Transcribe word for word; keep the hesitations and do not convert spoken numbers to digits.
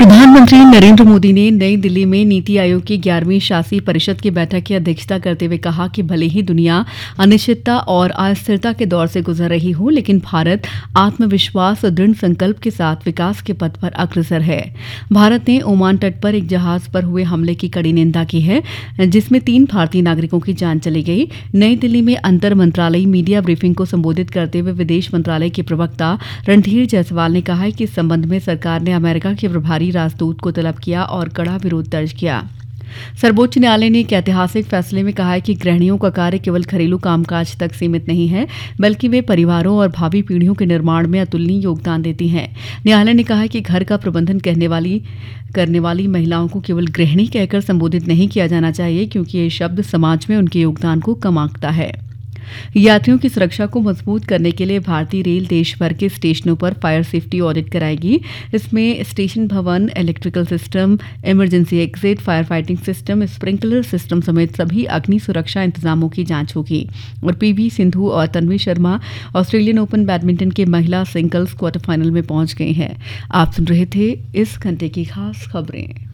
प्रधानमंत्री नरेंद्र मोदी ने नई दिल्ली में नीति आयोग की ग्यारहवीं शासी परिषद की बैठक की अध्यक्षता करते हुए कहा कि भले ही दुनिया अनिश्चितता और अस्थिरता के दौर से गुजर रही हो, लेकिन भारत आत्मविश्वास और दृढ़ संकल्प के साथ विकास के पथ पर अग्रसर है। भारत ने ओमान तट पर एक जहाज पर हुए हमले की कड़ी निंदा की है, जिसमें तीन भारतीय नागरिकों की जान चली गई। नई दिल्ली में अंतर मंत्रालयी मीडिया ब्रीफिंग को संबोधित करते हुए विदेश मंत्रालय के प्रवक्ता रणधीर जायसवाल ने कहा कि इस संबंध में सरकार ने अमेरिका के प्रभारी राजदूत को तलब किया और कड़ा विरोध दर्ज किया। सर्वोच्च न्यायालय ने एक ऐतिहासिक फैसले में कहा है कि गृहिणियों का कार्य केवल घरेलू कामकाज तक सीमित नहीं है, बल्कि वे परिवारों और भावी पीढ़ियों के निर्माण में अतुलनीय योगदान देती हैं। न्यायालय ने कहा है कि घर का प्रबंधन कहने वाली करने वाली महिलाओं को केवल गृहिणी कहकर संबोधित नहीं किया जाना चाहिए, क्योंकि ये शब्द समाज में उनके योगदान को कम आंकता है। यात्रियों की सुरक्षा को मजबूत करने के लिए भारतीय रेल देश भर के स्टेशनों पर फायर सेफ्टी ऑडिट कराएगी। इसमें स्टेशन भवन, electrical system, emergency exit, fire fighting system, sprinkler system समेत सभी अग्नि सुरक्षा इंतजामों की जांच होगी। और पीवी सिंधु और Tanvi Sharma Australian open badminton के महिला सिंगल्स क्वार्टर फाइनल में पहुंच गई हैं। आप सुन रहे थे इस घंटे की खास खबरें।